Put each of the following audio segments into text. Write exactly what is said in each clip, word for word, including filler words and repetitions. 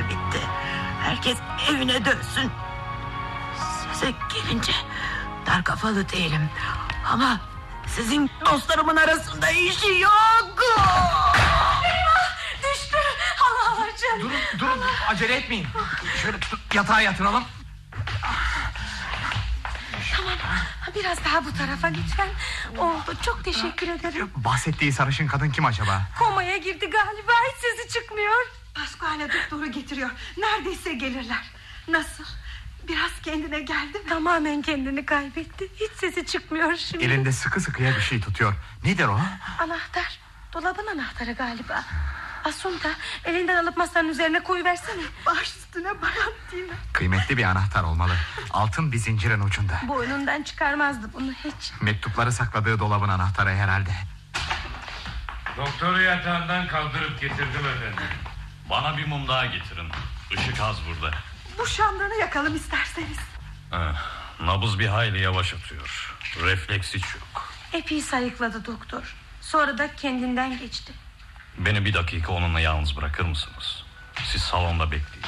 görev bitti. Herkes evine dönsün. Size gelince dar kafalı değilim. Ama sizin dostlarımın arasında işi yok. Eyvah, düştü. Allah Allah canım. Durun, durun, Allah. Acele etmeyin. Şöyle yatağa yatıralım. Tamam, biraz daha bu tarafa lütfen. Oldu, çok teşekkür ederim. Bahsettiği sarışın kadın kim acaba? Komaya girdi galiba, hiç sesi çıkmıyor. Pasquale doktoru getiriyor. Neredeyse gelirler. Nasıl? Biraz kendine geldi mi? Tamamen kendini kaybetti. Hiç sesi çıkmıyor şimdi. Elinde sıkı sıkıya bir şey tutuyor. Nedir o? Anahtar. Dolabın anahtarı galiba. Asunta, elinden alıp masanın üzerine koyuversene. Baş üstüne Bayantina. Kıymetli bir anahtar olmalı. Altın bir zincirin ucunda. Boynundan çıkarmazdı bunu hiç. Mektupları sakladığı dolabın anahtarı herhalde. Doktoru yatağından kaldırıp getirdim efendim. Bana bir mum daha getirin. Işık az burada. Bu şamdanı yakalım isterseniz. Eh, nabız bir hayli yavaş atıyor. Refleks hiç yok. Epey sayıkladı doktor. Sonra da kendinden geçti. Beni bir dakika onunla yalnız bırakır mısınız? Siz salonda bekleyin.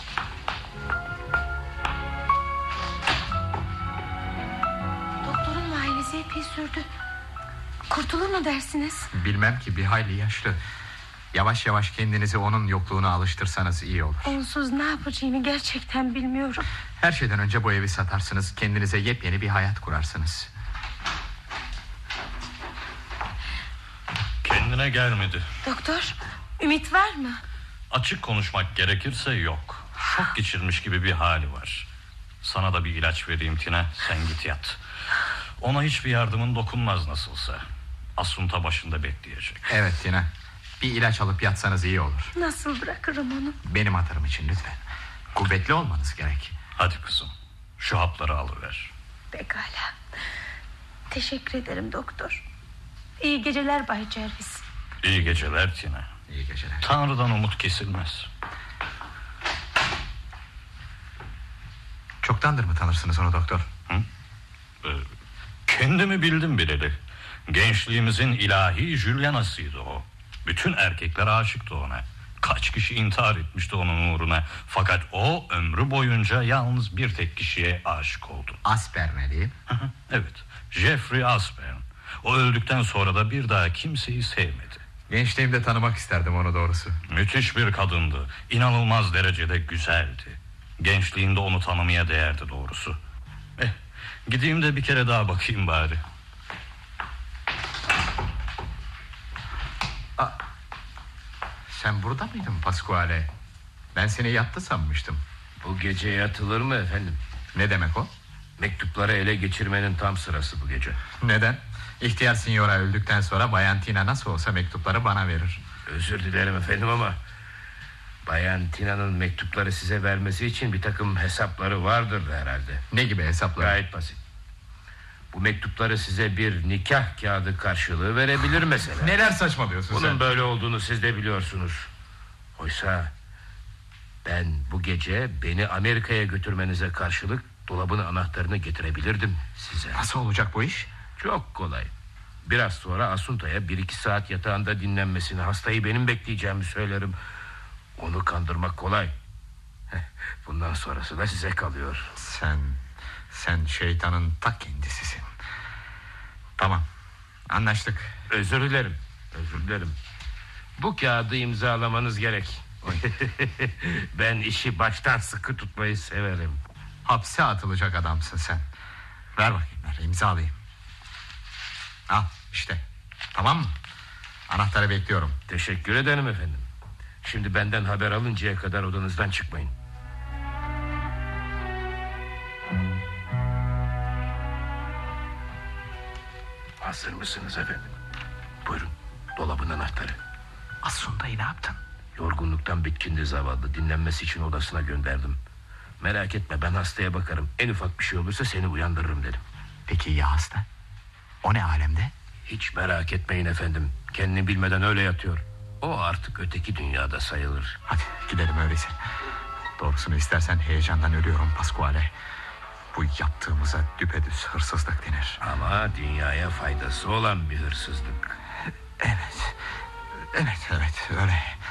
Doktorun muayenesi epey sürdü. Kurtulur mu dersiniz? Bilmem ki, bir hayli yaşlı. Yavaş yavaş kendinizi onun yokluğuna alıştırsanız iyi olur. Onsuz ne yapacağımı gerçekten bilmiyorum. Her şeyden önce bu evi satarsınız. Kendinize yepyeni bir hayat kurarsınız. Kendine gelmedi. Doktor, ümit var mı? Açık konuşmak gerekirse yok. Şok geçirmiş gibi bir hali var. Sana da bir ilaç vereyim Tina. Sen git yat. Ona hiçbir yardımın dokunmaz nasılsa. Asunta başında bekleyecek. Evet Tina, bir ilaç alıp yatsanız iyi olur. Nasıl bırakırım onu? Benim hatırım için lütfen. Kuvvetli olmanız gerek. Hadi kızım, şu hapları alıver. Pekala. Teşekkür ederim doktor. İyi geceler Bay Jervis. İyi geceler Tina. İyi geceler. Tanrı'dan umut kesilmez. Çoktandır mı tanırsınız onu doktor? Hı? Ee, kendimi bildim bileli. Gençliğimizin ilahi Juliana'sıydı o. Bütün erkekler aşıktı ona. Kaç kişi intihar etmişti onun uğruna. Fakat o ömrü boyunca yalnız bir tek kişiye aşık oldu. Asper mi diyeyim? Evet, Jeffrey Aspern. O öldükten sonra da bir daha kimseyi sevmedi. Gençliğimde tanımak isterdim onu doğrusu. Müthiş bir kadındı. İnanılmaz derecede güzeldi. Gençliğinde onu tanımaya değerdi doğrusu. Eh, gideyim de bir kere daha bakayım bari. Aa, sen burada mıydın Pasquale? Ben seni yattı sanmıştım. Bu gece yatılır mı efendim? Ne demek o? Mektupları ele geçirmenin tam sırası bu gece. Neden? İhtiyar Signora öldükten sonra Bayan Tina nasıl olsa mektupları bana verir. Özür dilerim efendim ama Bayan Tina'nın mektupları size vermesi için bir takım hesapları vardır herhalde. Ne gibi hesaplar? Gayet basit. Bu mektupları size bir nikah kağıdı karşılığı verebilir mesela. Neler saçmalıyorsun Bunun sen? böyle olduğunu siz de biliyorsunuz. Oysa ben bu gece beni Amerika'ya götürmenize karşılık dolabın anahtarını getirebilirdim size. Nasıl olacak bu iş? Çok kolay. Biraz sonra Asunta'ya bir iki saat yatağında dinlenmesini, hastayı benim bekleyeceğimi söylerim. Onu kandırmak kolay. Bundan sonrası da size kalıyor. Sen, sen şeytanın ta kendisisin. Tamam, anlaştık. Özür dilerim, özür dilerim. Bu kağıdı imzalamanız gerek. Ben işi baştan sıkı tutmayı severim. Hapse atılacak adamsın sen. Ver bakayım, ver, imzalayayım. Al işte, tamam mı? Anahtarı bekliyorum. Teşekkür ederim efendim. Şimdi benden haber alıncaya kadar odanızdan çıkmayın. Hazır mısınız efendim? Buyurun, dolabın anahtarı. Asunta'yı ne yaptın? Yorgunluktan bitkindi zavallı. Dinlenmesi için odasına gönderdim. Merak etme, ben hastaya bakarım. En ufak bir şey olursa seni uyandırırım dedim. Peki ya hasta? O ne alemde? Hiç merak etmeyin efendim. Kendini bilmeden öyle yatıyor. O artık öteki dünyada sayılır. Hadi gidelim öyleyse. Doğrusunu istersen heyecandan ölüyorum Pasquale. Bu yaptığımıza düpedüz hırsızlık denir. Ama dünyaya faydası olan bir hırsızlık. Evet. Evet evet öyle.